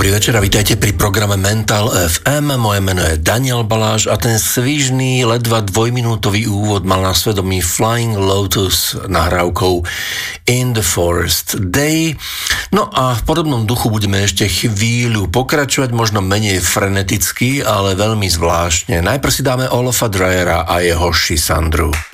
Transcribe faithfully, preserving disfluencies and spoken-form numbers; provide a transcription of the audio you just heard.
Dobrý večer a vítajte pri programe Mental ef em. Moje meno je Daniel Baláš a ten svižný, ledva dvojminútový úvod mal na svedomí Flying Lotus nahrávkou In the Forest Day. No a v podobnom duchu budeme ešte chvíľu pokračovať, možno menej freneticky, ale veľmi zvláštne. Najprv si dáme Olafa Dryera a jeho Shisandru.